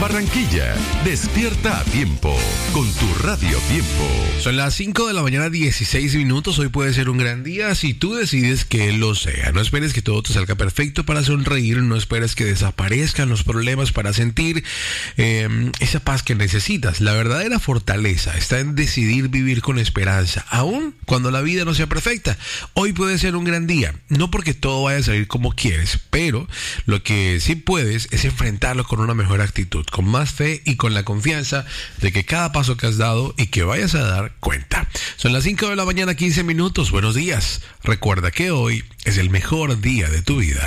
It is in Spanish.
Barranquilla, despierta a tiempo con tu Radio Tiempo. Son las 5 de la mañana, 16 minutos. Hoy puede ser un gran día si tú decides que lo sea. No esperes que todo te salga perfecto para sonreír. No esperes que desaparezcan los problemas para sentir esa paz que necesitas. La verdadera fortaleza está en decidir vivir con esperanza, aun cuando la vida no sea perfecta. Hoy puede ser un gran día. No porque todo vaya a salir como quieres, pero lo que sí puedes es enfrentarlo con una mejor actitud, con más fe y con la confianza de que cada paso que has dado y que vayas a dar cuenta. Son las 5 de la mañana, 15 minutos. Buenos días. Recuerda que hoy es el mejor día de tu vida.